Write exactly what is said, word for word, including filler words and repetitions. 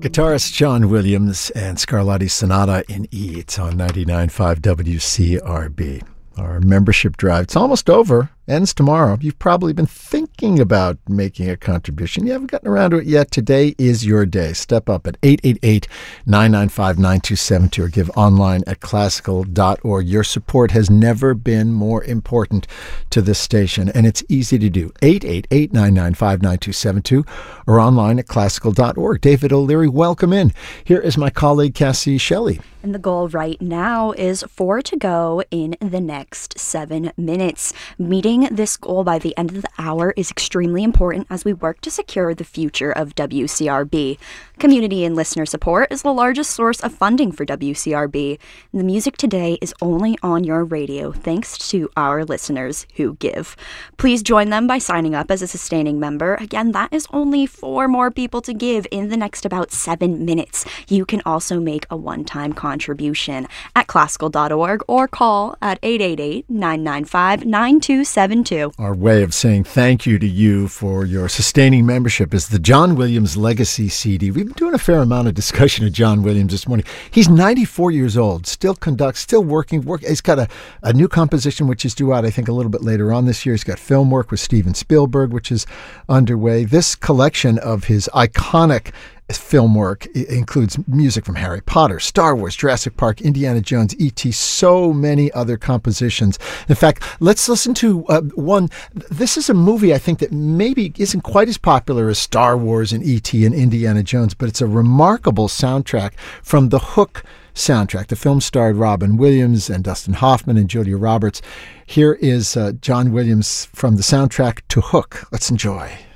Guitarist John Williams and Scarlatti Sonata in E. It's on ninety-nine point five W C R B. Our membership drive, it's almost over, ends tomorrow. You've probably been thinking about making a contribution. You haven't gotten around to it yet. Today is your day. Step up at eight eight eight, nine nine five, nine two seven two or give online at classical dot org. Your support has never been more important to this station, and it's easy to do. eight eight eight, nine nine five, nine two seven two or online at classical dot org. David O'Leary, welcome in. Here is my colleague, Cassie Shelley. And the goal right now is four to go in the next seven minutes. Meeting this goal by the end of the hour is extremely important as we work to secure the future of W C R B. Community and listener support is the largest source of funding for W C R B. The music today is only on your radio thanks to our listeners who give. Please join them by signing up as a sustaining member. Again, that is only four more people to give in the next about seven minutes. You can also make a one-time contribution at classical dot org or call at eight eight eight, nine nine five, nine two seven two. Our way of saying thank you to you for your sustaining membership is the John Williams Legacy C D. We've been doing a fair amount of discussion of John Williams this morning. He's ninety-four years old, still conducts, still working. Work. He's got a, a new composition which is due out, I think, a little bit later on this year. He's got film work with Steven Spielberg, which is underway. This collection of his iconic film work includes music from Harry Potter, Star Wars, Jurassic Park, Indiana Jones, E T, so many other compositions. In fact, let's listen to uh, one. This is a movie I think that maybe isn't quite as popular as Star Wars and E T and Indiana Jones, but it's a remarkable soundtrack from the Hook soundtrack. The film starred Robin Williams and Dustin Hoffman and Julia Roberts. Here is uh, John Williams from the soundtrack to Hook. Let's enjoy.